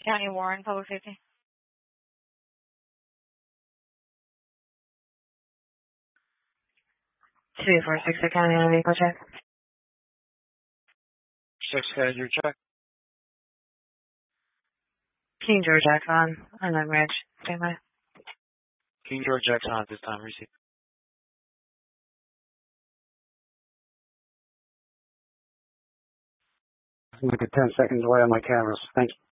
County Warren, Public Safety. 246 County on a vehicle check. 6 head, your check. King George Exxon, Unknown Ridge. Stand by. King George Exxon at this time, receive. Look at 10 seconds away on my cameras. Thank you.